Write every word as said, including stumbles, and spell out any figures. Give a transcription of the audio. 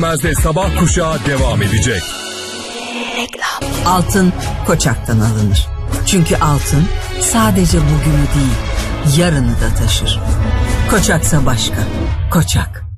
Mezde sabah kuşağı devam edecek. Reklam. Altın Koçak'tan alınır. Çünkü altın sadece bugünü değil, yarını da taşır. Koçaksa başka. Koçak.